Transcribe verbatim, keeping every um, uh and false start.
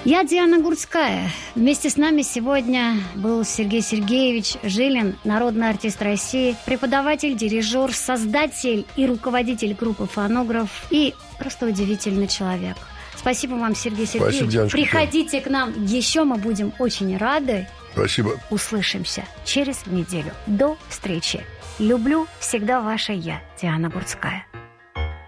Я Диана Гурцкая. Вместе с нами сегодня был Сергей Сергеевич Жилин, народный артист России, преподаватель, дирижер, создатель и руководитель группы «Фонограф» и просто удивительный человек. Спасибо вам, Сергей Сергеевич. Спасибо, Дианочка. Приходите к нам еще, мы будем очень рады. Спасибо. Услышимся через неделю. До встречи. Люблю, всегда ваша я, Диана Гурцкая.